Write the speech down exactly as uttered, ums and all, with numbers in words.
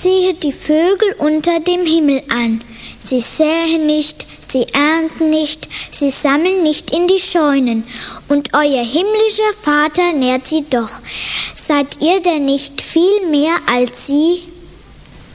Siehet die Vögel unter dem Himmel an. Sie säen nicht, sie ernten nicht, sie sammeln nicht in die Scheunen. Und euer himmlischer Vater nährt sie doch. Seid ihr denn nicht viel mehr als sie?